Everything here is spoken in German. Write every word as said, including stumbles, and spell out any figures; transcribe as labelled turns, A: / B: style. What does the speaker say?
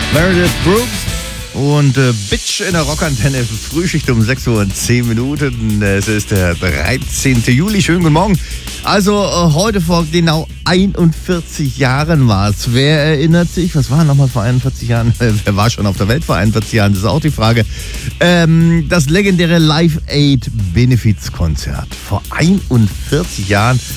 A: Meredith Brooks und äh, Bitch in der Rockantenne. Frühschicht um sechs Uhr und zehn Minuten. Es ist der dreizehnten Juli. Schönen guten Morgen. Also äh, heute vor genau einundvierzig Jahren war es. Wer erinnert sich? Was war nochmal vor einundvierzig Jahren? Wer war schon auf der Welt vor einundvierzig Jahren? Das ist auch die Frage. Ähm, das legendäre Live Aid Benefizkonzert. Vor einundvierzig Jahren